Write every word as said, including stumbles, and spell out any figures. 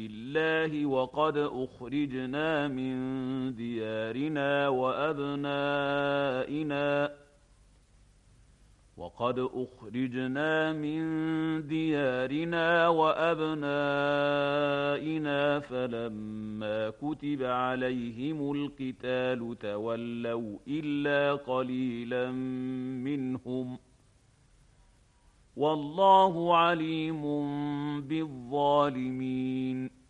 الله وقد أخرجنا من ديارنا وأبنائنا وقد أخرجنا من ديارنا وأبنائنا فلما كتب عليهم القتال تولوا إلا قليلا منهم والله عليم بالظالمين